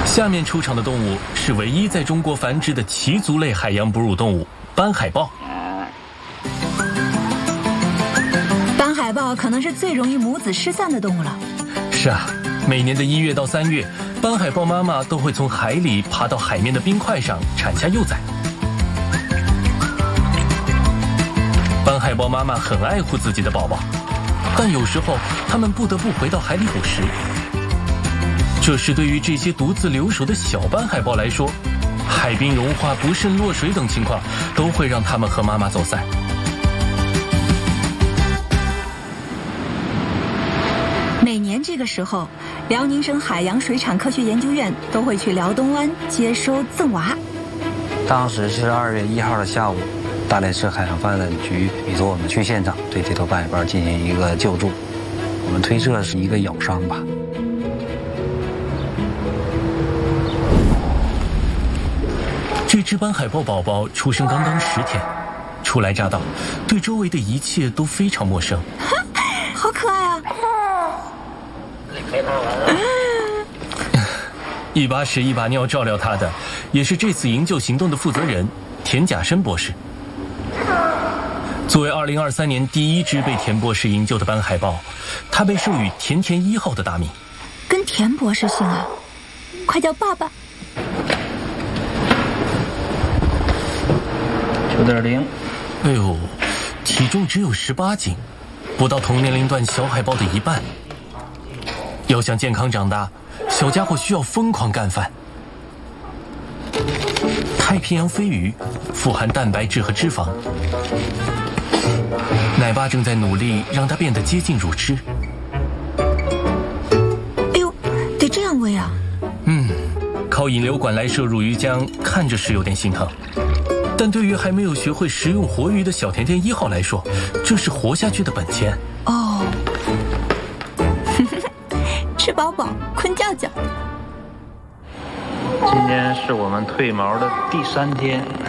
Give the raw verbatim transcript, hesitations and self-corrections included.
下面出场的动物是唯一在中国繁殖的鳍足类海洋哺乳动物斑海豹。 斑海豹可能是最容易母子失散的动物了。 是啊，每年的一月到三月，斑海豹妈妈都会从海里爬到海面的冰块上产下幼崽。斑海豹妈妈很爱护自己的宝宝，但有时候它们不得不回到海里捕食。这时对于这些独自留守的小斑海豹来说，海冰融化、不慎落水等情况都会让它们和妈妈走散。 每年这个时候，辽宁省海洋水产科学研究院都会去辽东湾接收赠娃。 当时是二月一号的下午，大连市海洋发展局委托我们去现场对这头斑海豹进行一个救助。我们推测是一个咬伤吧。 这只斑海豹宝宝出生刚刚十天，初来乍到，对周围的一切都非常陌生。 好可爱啊！ 一把屎一把尿照料它的，也是这次营救行动的负责人田甲申博士。作为二零二三年第一只被田博士营救的斑海豹，它被授予田田一号的大名。 跟田博士姓啊，快叫爸爸。 九点零， 哎呦，体重只有十八斤，不到同年龄段小海豹的一半。要想健康长大，小家伙需要疯狂干饭。太平洋飞鱼富含蛋白质和脂肪，奶爸正在努力让它变得接近乳汁。 哎呦，得这样喂啊！ 嗯，靠引流管来摄入鱼浆，看着是有点心疼。但对于还没有学会食用活鱼的小甜甜一号来说，这是活下去的本钱。 哦，吃饱饱，困觉觉。 今天是我们褪毛的第三天。